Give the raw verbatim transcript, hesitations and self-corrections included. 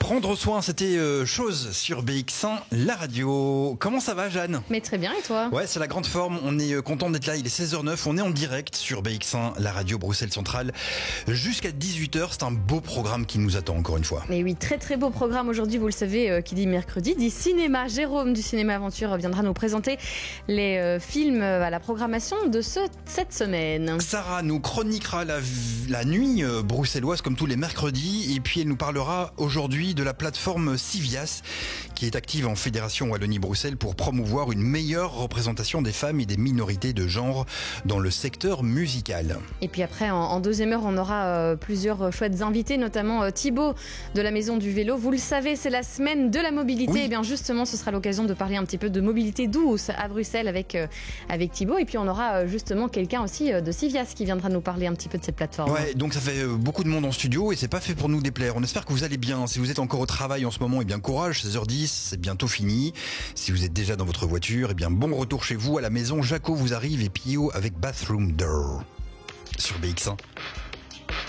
Prendre soin, c'était euh, chose sur B X un, la radio. Comment ça va, Jeanne? Mais très bien, et toi? Ouais, c'est la grande forme. On est euh, content d'être là. Il est seize heures neuf. On est en direct sur B X un, la radio Bruxelles Centrale. Jusqu'à dix-huit heures, c'est un beau programme qui nous attend encore une fois. Mais oui, très très beau programme aujourd'hui. Vous le savez, euh, qui dit mercredi, dit cinéma. Jérôme du Cinéma Aventure viendra nous présenter les euh, films à la programmation de ce, cette semaine. Sarah nous chroniquera la, la nuit euh, bruxelloise comme tous les mercredis. Et puis elle nous parlera aujourd'hui de la plateforme Civias qui est active en Fédération Wallonie-Bruxelles pour promouvoir une meilleure représentation des femmes et des minorités de genre dans le secteur musical. Et puis après, en, en deuxième heure, on aura euh, plusieurs chouettes invités, notamment euh, Thibaut de la Maison du Vélo. Vous le savez, c'est la semaine de la mobilité. Oui. Et bien justement, ce sera l'occasion de parler un petit peu de mobilité douce à Bruxelles avec, euh, avec Thibaut. Et puis on aura euh, justement quelqu'un aussi euh, de Civias qui viendra nous parler un petit peu de cette plateforme. Ouais, donc ça fait euh, beaucoup de monde en studio et c'est pas fait pour nous déplaire. On espère que vous allez bien. Si vous êtes encore au travail en ce moment, eh bien courage, seize heures dix, c'est bientôt fini. Si vous êtes déjà dans votre voiture, eh bien bon retour chez vous à la maison. Jaco vous arrive et Pio avec Bathroom Door sur B X un.